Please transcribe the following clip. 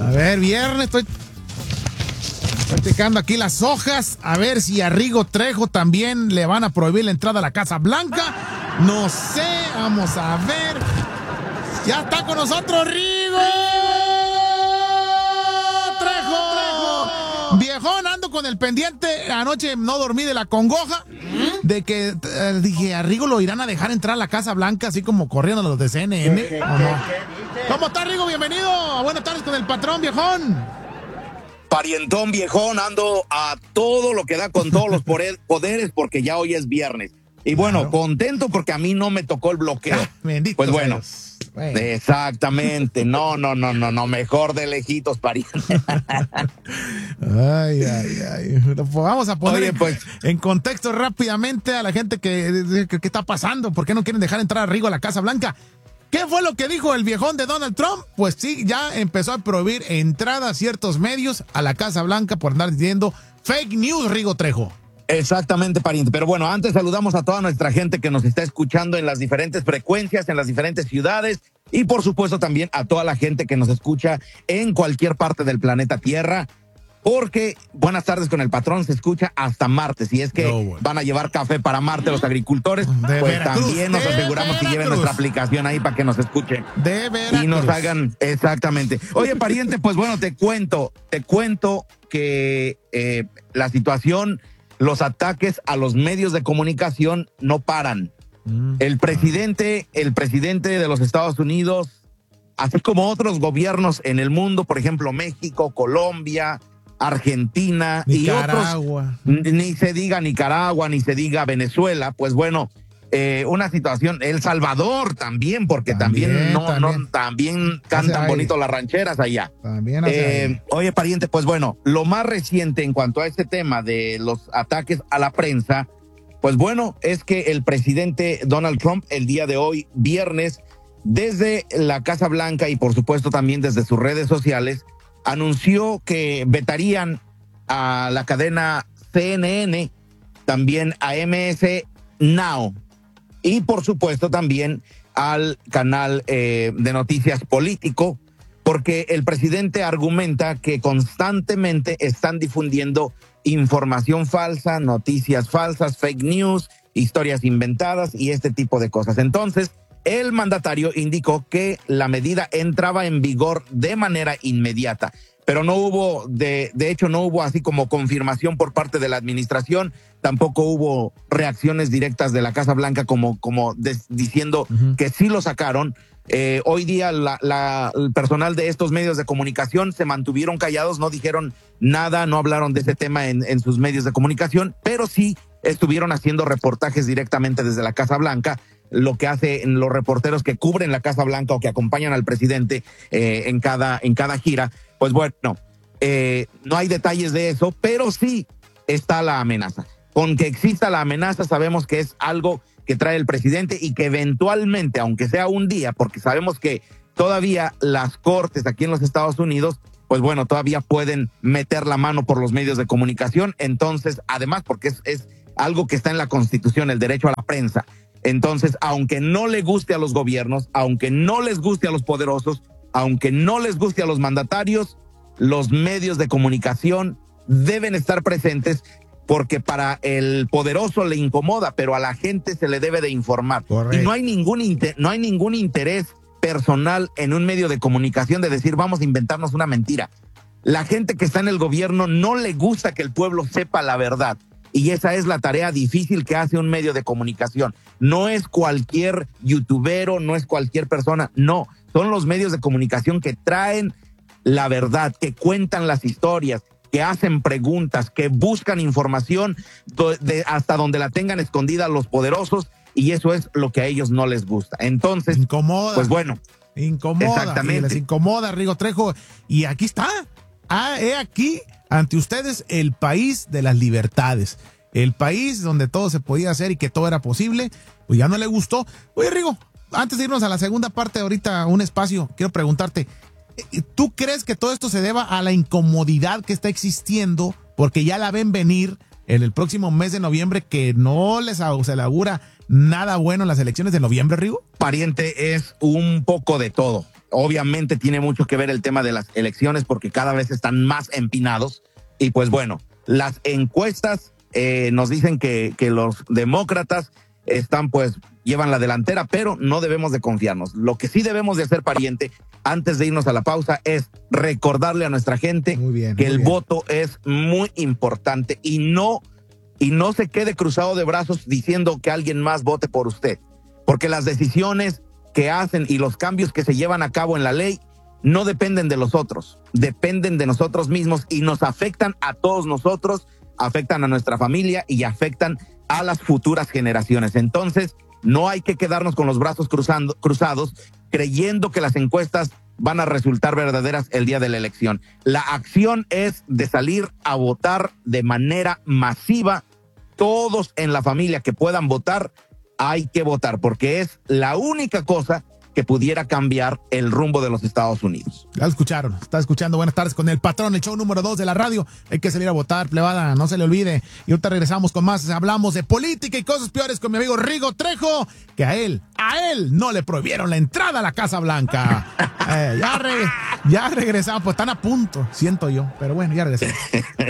A ver, viernes, estoy checando aquí las hojas, a ver si a Rigo Trejo también le van a prohibir la entrada a la Casa Blanca. No sé, vamos a ver. Ya está con nosotros Rigo Trejo. Viejón, ando con el pendiente. Anoche no dormí de la congoja de que dije, a Rigo lo irán a dejar entrar a la Casa Blanca así como corriendo los de CNN. ¿O no? ¿Cómo está, Rigo? Bienvenido. Buenas tardes con el patrón, viejón. Parientón, viejón, ando a todo lo que da con todos los poderes porque ya hoy es viernes. Y bueno, claro, contento porque a mí no me tocó el bloqueo. Bendito pues bueno, Dios. Exactamente. No, mejor de lejitos, pariente. Ay. Vamos a poner pues, en contexto rápidamente a la gente que está pasando. ¿Por qué no quieren dejar entrar a Rigo a la Casa Blanca? ¿Qué fue lo que dijo el viejón de Donald Trump? Pues sí, ya empezó a prohibir entrada a ciertos medios a la Casa Blanca por andar diciendo fake news, Rigo Trejo. Exactamente, pariente. Pero bueno, antes saludamos a toda nuestra gente que nos está escuchando en las diferentes frecuencias, en las diferentes ciudades y por supuesto también a toda la gente que nos escucha en cualquier parte del planeta Tierra. Porque Buenas tardes con el patrón se escucha hasta Marte. Si es que van a llevar café para Marte los agricultores, pues también nos aseguramos que lleven nuestra aplicación ahí para que nos escuchen. De Veracruz. Y nos hagan, exactamente. Oye, pariente, pues bueno, te cuento que la situación, los ataques a los medios de comunicación no paran. El presidente de los Estados Unidos, así como otros gobiernos en el mundo, por ejemplo, México, Colombia, Argentina Nicaragua. Y otros, ni se diga Nicaragua, ni se diga Venezuela, pues bueno, una situación, El Salvador también, porque también cantan bonito las rancheras allá. También oye, pariente, pues bueno, lo más reciente en cuanto a este tema de los ataques a la prensa, pues bueno, es que el presidente Donald Trump el día de hoy, viernes, desde la Casa Blanca y por supuesto también desde sus redes sociales, anunció que vetarían a la cadena CNN, también a MS Now y por supuesto también al canal de noticias Político, porque el presidente argumenta que constantemente están difundiendo información falsa, noticias falsas, fake news, historias inventadas y este tipo de cosas. Entonces, el mandatario indicó que la medida entraba en vigor de manera inmediata, pero no hubo, de hecho no hubo así como confirmación por parte de la administración, tampoco hubo reacciones directas de la Casa Blanca diciendo que sí lo sacaron. Hoy día el personal de estos medios de comunicación se mantuvieron callados, no dijeron nada, no hablaron de ese tema en sus medios de comunicación, pero sí estuvieron haciendo reportajes directamente desde la Casa Blanca, lo que hacen los reporteros que cubren la Casa Blanca o que acompañan al presidente en cada gira. Pues bueno, no hay detalles de eso, pero sí está la amenaza. Con que exista la amenaza sabemos que es algo que trae el presidente y que eventualmente, aunque sea un día, porque sabemos que todavía las cortes aquí en los Estados Unidos, pues bueno, todavía pueden meter la mano por los medios de comunicación. Entonces, además, porque es algo que está en la Constitución, el derecho a la prensa. Entonces, aunque no le guste a los gobiernos, aunque no les guste a los poderosos, aunque no les guste a los mandatarios, los medios de comunicación deben estar presentes porque para el poderoso le incomoda, pero a la gente se le debe de informar. Correcto. Y no hay ningún interés personal en un medio de comunicación de decir vamos a inventarnos una mentira. La gente que está en el gobierno no le gusta que el pueblo sepa la verdad. Y esa es la tarea difícil que hace un medio de comunicación. No es cualquier youtubero, no es cualquier persona, no. Son los medios de comunicación que traen la verdad, que cuentan las historias, que hacen preguntas, que buscan información hasta donde la tengan escondida los poderosos, y eso es lo que a ellos no les gusta. Entonces, incomoda. Pues bueno. Incomoda. Exactamente. Les incomoda, Rigo Trejo. Y aquí está. He aquí ante ustedes el país de las libertades. El país donde todo se podía hacer y que todo era posible. Pues ya no le gustó. Oye, Rigo, antes de irnos a la segunda parte, ahorita un espacio, quiero preguntarte, ¿tú crees que todo esto se deba a la incomodidad que está existiendo? Porque ya la ven venir en el próximo mes de noviembre, que no se le augura nada bueno en las elecciones de noviembre, Rigo. Pariente, es un poco de todo. obviamente tiene mucho que ver el tema de las elecciones porque cada vez están más empinados. Y pues bueno, las encuestas nos dicen que los demócratas llevan la delantera, pero no debemos de confiarnos. Lo que sí debemos de hacer, pariente, antes de irnos a la pausa, es recordarle a nuestra gente que el voto es muy importante y no se quede cruzado de brazos diciendo que alguien más vote por usted, porque las decisiones que hacen y los cambios que se llevan a cabo en la ley no dependen de los otros, dependen de nosotros mismos y nos afectan a todos nosotros, afectan a nuestra familia y afectan a las futuras generaciones. Entonces, no hay que quedarnos con los brazos cruzados creyendo que las encuestas van a resultar verdaderas el día de la elección. La acción es de salir a votar de manera masiva. Todos en la familia que puedan votar, hay que votar, porque es la única cosa que pudiera cambiar el rumbo de los Estados Unidos. Ya escucharon, está escuchando Buenas Tardes con el Patrón, el show número 2 de la radio. Hay que salir a votar, plebada, no se le olvide. Y ahorita regresamos con más, hablamos de política y cosas peores con mi amigo Rigo Trejo, que a él no le prohibieron la entrada a la Casa Blanca. Ya regresamos, pues están a punto, siento yo, pero bueno, ya regresamos.